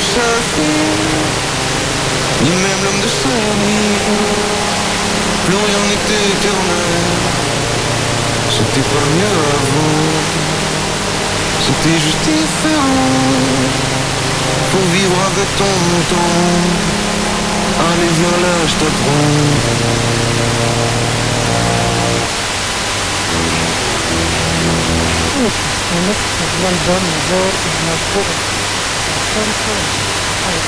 sa vie, ni même l'homme de Saint-Denis. Plus rien n'était éternel, c'était pas mieux avant, c'était juste différent. Faut vivre avec ton temps, allez viens là je t'apprends. L'album War in Natura.